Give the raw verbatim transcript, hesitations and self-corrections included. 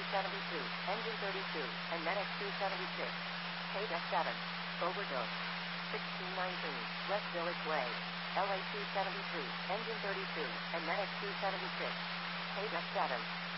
seventy-two, engine thirty-two, and medic two seventy-six. Page F seven. Overdose. sixteen nineteen, West Village Way. L A two seventy-three, engine thirty-two, and medic two seventy-six. Page F seven.